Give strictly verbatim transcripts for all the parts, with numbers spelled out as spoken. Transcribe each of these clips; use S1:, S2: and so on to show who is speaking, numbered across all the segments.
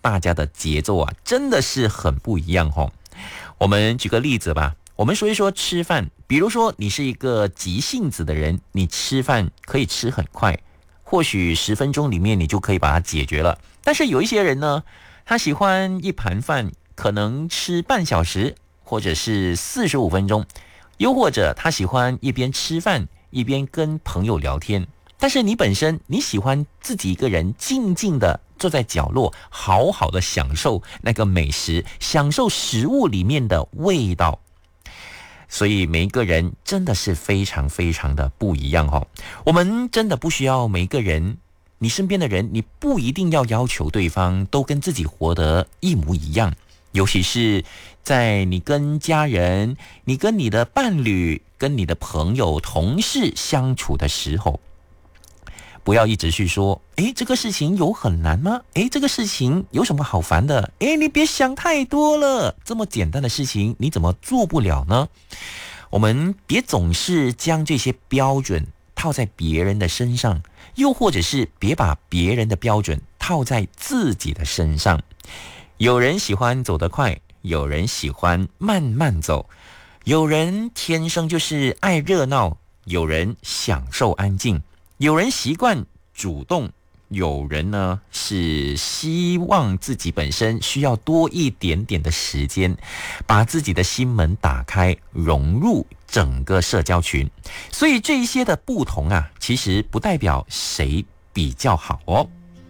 S1: 大家的节奏啊，真的是很不一样哦。我们举个例子吧，我们说一说吃饭，比如说你是一个急性子的人，你吃饭可以吃很快，或许十分钟里面你就可以把它解决了。但是有一些人呢，他喜欢一盘饭可能吃半小时，或者是四十五分钟，又或者他喜欢一边吃饭一边跟朋友聊天。但是你本身你喜欢自己一个人静静的坐在角落，好好的享受那个美食，享受食物里面的味道。所以每一个人真的是非常非常的不一样哦。我们真的不需要每一个人，你身边的人，你不一定要要求对方都跟自己活得一模一样。尤其是在你跟家人、你跟你的伴侣、跟你的朋友、同事相处的时候，不要一直去说，诶，这个事情有很难吗？诶，这个事情有什么好烦的？诶，你别想太多了，这么简单的事情你怎么做不了呢？我们别总是将这些标准套在别人的身上，又或者是别把别人的标准套在自己的身上。有人喜欢走得快，有人喜欢慢慢走，有人天生就是爱热闹，有人享受安静，有人习惯主动，有人呢是希望自己本身需要多一点点的时间，把自己的心门打开，融入整个社交群。所以这一些的不同啊，其实不代表谁比较好哦。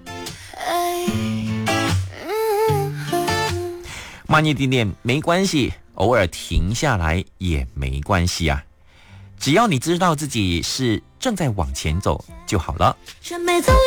S1: 慢一点点没关系，偶尔停下来也没关系啊。只要你知道自己是正在往前走就好了。